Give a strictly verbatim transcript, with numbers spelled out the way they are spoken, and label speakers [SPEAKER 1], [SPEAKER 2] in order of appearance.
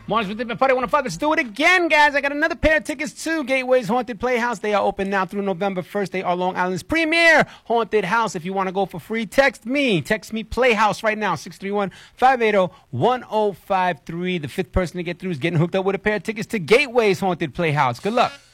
[SPEAKER 1] Mars with Different Party one oh five. Let's do it again, guys. I got another pair of tickets to Gateway's Haunted Playhouse. They are open now through November first. They are Long Island's premier haunted house. If you want to go for free, text me. Text me Playhouse right now, six three one, five eight zero, one zero five three. The fifth person to get through is getting hooked up with a pair of tickets to Gateway's Haunted Playhouse. Good luck.